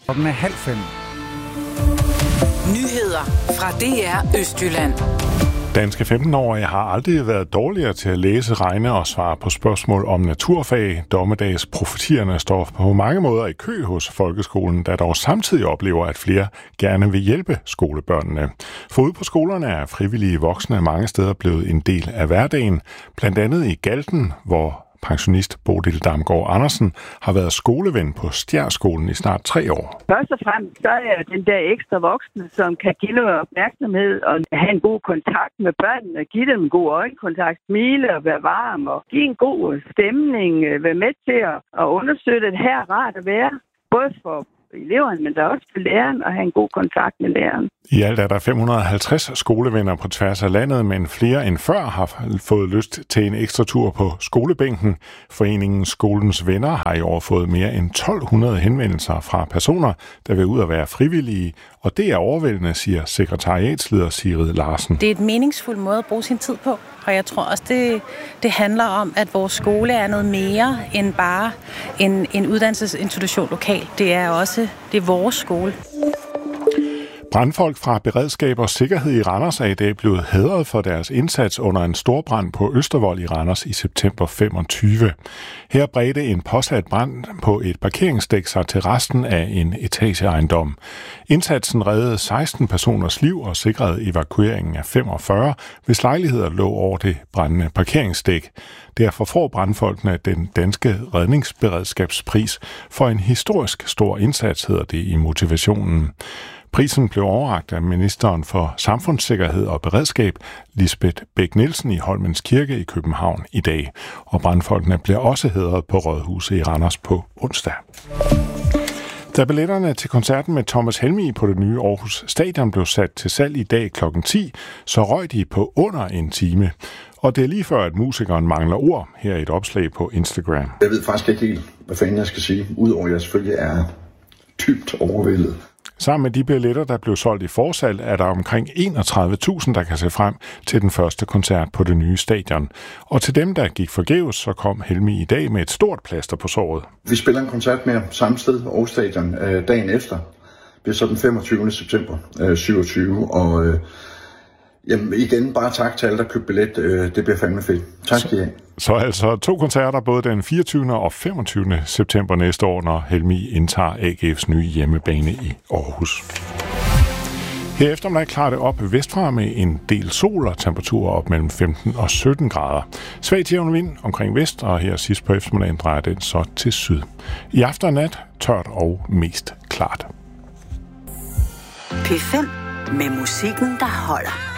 Klokken er 4:30. Nyheder fra DR Østjylland. Danske 15-årige har aldrig været dårligere til at læse, regne og svare på spørgsmål om naturfag. Dommedagsprofetierne står på mange måder i kø hos folkeskolen, der dog samtidig oplever, at flere gerne vil hjælpe skolebørnene. For ude på skolerne er frivillige voksne mange steder blevet en del af hverdagen. Blandt andet i Galten, hvor pensionist Bodil Damgaard Andersen har været skoleven på Stjærskolen i snart 3 år. Først og fremmest så er den der ekstra voksne, som kan give noget opmærksomhed og have en god kontakt med børnene, give dem en god øjenkontakt, smile og være varm og give en god stemning, være med til at understøtte, at det her er rart at være, både for eleverne, men der er også for læreren at have en god kontakt med læreren. I alt er der 550 skolevenner på tværs af landet, men flere end før har fået lyst til en ekstra tur på skolebænken. Foreningen Skolens Venner har i år fået mere end 1200 henvendelser fra personer, der vil ud og være frivillige, og det er overvældende, siger sekretariatsleder Sigrid Larsen. Det er et meningsfuld måde at bruge sin tid på, og jeg tror også, det handler om, at vores skole er noget mere end bare en uddannelsesinstitution lokalt. Det er vores skole. Brandfolk fra Beredskab og Sikkerhed i Randers er i dag blevet hædret for deres indsats under en stor brand på Østervold i Randers i september 25. Her bredte en påsat brand på et parkeringsdæk sig til resten af en etageejendom. Indsatsen reddede 16 personers liv og sikrede evakueringen af 45, hvis lejligheder lå over det brændende parkeringsdæk. Derfor får brandfolkene den danske redningsberedskabspris for en historisk stor indsats, hedder det i motivationen. Prisen blev overrakt af ministeren for samfundssikkerhed og beredskab, Lisbeth Bech-Nielsen i Holmens Kirke i København i dag. Og brandfolkene bliver også hædret på Rådhuset i Randers på onsdag. Da billetterne til koncerten med Thomas Helmig på det nye Aarhus Stadion blev sat til salg i dag kl. 10, så røg de på under en time. Og det er lige før, at musikeren mangler ord her i et opslag på Instagram. Jeg ved faktisk ikke helt, hvad fanden jeg skal sige, udover at jeg selvfølgelig er dybt overvældet. Sammen med de billetter, der blev solgt i forsalg, er der omkring 31.000, der kan se frem til den første koncert på det nye stadion. Og til dem, der gik forgæves, så kom Helmig i dag med et stort plaster på såret. Vi spiller en koncert mere samme sted, Aarhus Stadion, dagen efter. Det er så den 25. september 27, og jamen igen, bare tak til alle, der købte billet. Det bliver fandme fedt. Tak skal I have. Så altså 2 koncerter både den 24. og 25. september næste år, når Helmig indtager AGF's nye hjemmebane i Aarhus. Her eftermiddag klarer det op vestfra med en del sol og temperaturer op mellem 15 og 17 grader. Svag til jævn vind omkring vest, og her sidst på eftermiddagen drejer den så til syd. I aften og nat tørt og mest klart. P5 med musikken, der holder.